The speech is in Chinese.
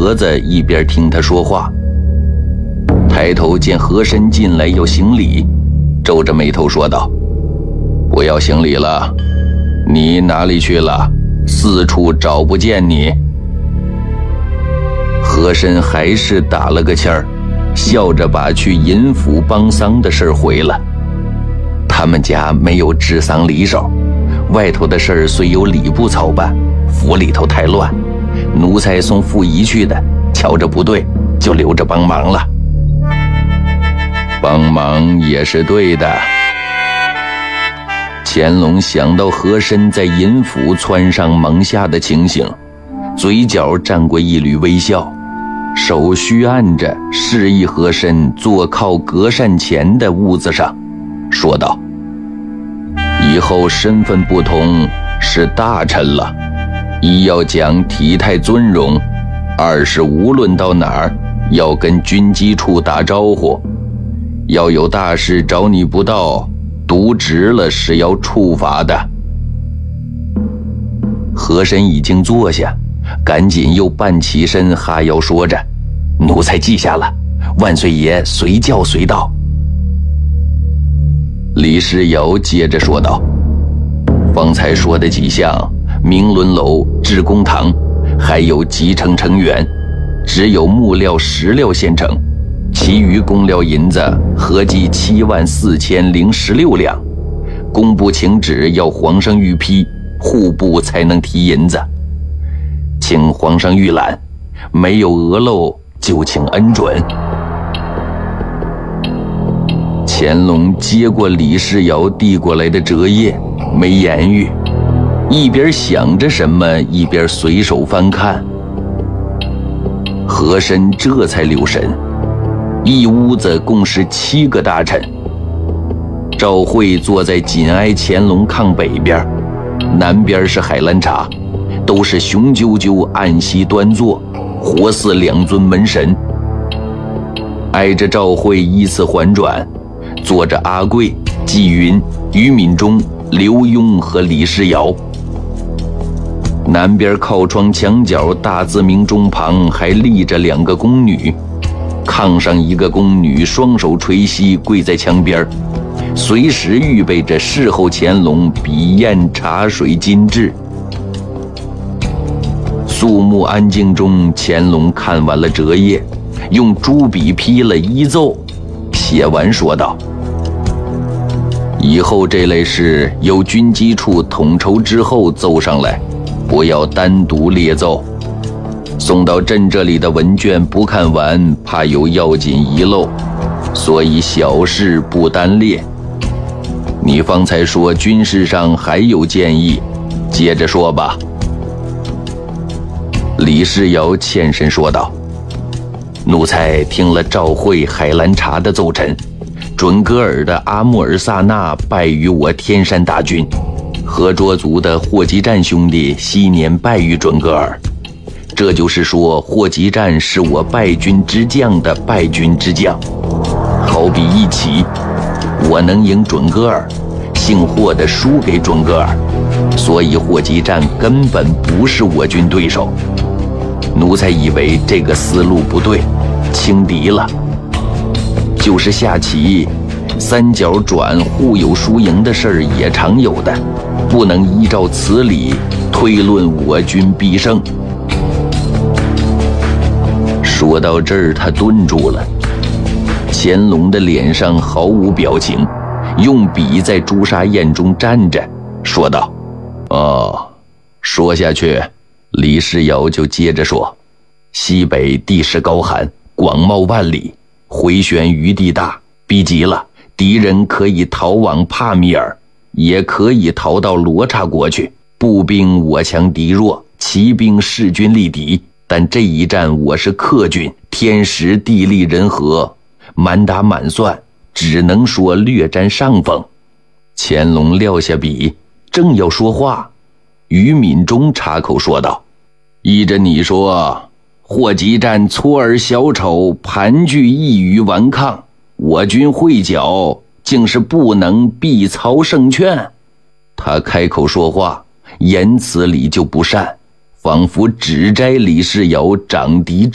盒子，一边听他说话。抬头见和珅进来要行礼，皱着眉头说道：“不要行礼了，你哪里去了？四处找不见你。”和珅还是打了个签儿，笑着把去尹府帮丧的事儿回了。他们家没有治丧礼手，外头的事儿虽有礼部操办，府里头太乱，奴才送傅仪去的，瞧着不对，就留着帮忙了。帮忙也是对的。乾隆想到和珅在尹府蹿上猛下的情形，嘴角沾过一缕微笑，手虚按着示意和珅坐靠隔扇前的屋子上，说道：“以后身份不同，是大臣了，一要讲体态尊荣，二是无论到哪儿要跟军机处打招呼，要有大事找你不到，渎职了是要处罚的。”和珅已经坐下，赶紧又半起身哈腰说着：“奴才记下了，万岁爷随叫随到。”李世尧接着说道：“方才说的几项，明伦楼、致公堂，还有集成成员，只有木料、石料现成，其余工料银子合计74016两。工部请旨要皇上御批，户部才能提银子，请皇上预览，没有讹漏就请恩准。”乾隆接过李世尧递过来的折页，没言语，一边想着什么，一边随手翻看。和珅这才留神，一屋子共是7个大臣。赵惠坐在紧挨乾隆炕北边，南边是海兰察，都是雄赳赳按席端坐，活似2尊门神。挨着赵惠依次环转，坐着阿贵、纪云、于敏中、刘墉和李世尧。南边靠窗墙角大字明钟旁还立着2个宫女，炕上一个宫女双手垂膝跪在墙边，随时预备着侍候乾隆笔砚茶水金制。肃穆安静中，乾隆看完了折页，用朱笔批了一奏，写完说道：“以后这类事由军机处统筹之后奏上来，不要单独列奏。送到朕这里的文卷不看完，怕有要紧遗漏，所以小事不单列。你方才说军事上还有建议，接着说吧。”李世尧欠身说道：“奴才听了赵惠、海兰察的奏陈，准噶尔的阿穆尔萨那败于我天山大军，和卓族的霍集占兄弟昔年败于准噶尔，这就是说霍集占是我败军之将的败军之将。好比一起，我能赢准噶尔，姓霍的输给准噶尔，所以霍集占根本不是我军对手。奴才以为这个思路不对，轻敌了。就是下棋，三角转互有输赢的事儿也常有的，不能依照此理推论我军必胜。”说到这儿，他顿住了。乾隆的脸上毫无表情，用笔在朱砂砚中沾着，说道：“哦，说下去。”李世尧就接着说：“西北地势高寒，广袤万里，回旋余地大，逼急了，敌人可以逃往帕米尔，也可以逃到罗刹国去。步兵我强敌弱，骑兵势均力敌，但这一战我是客军，天时地利人和，满打满算，只能说略占上风。”乾隆撂下笔，正要说话，于敏中插口说道：“依着你说，霍集占搓耳小丑，盘踞一隅顽抗，我军会剿竟是不能必曹胜券。”他开口说话，言辞里就不善，仿佛指摘李世尧长敌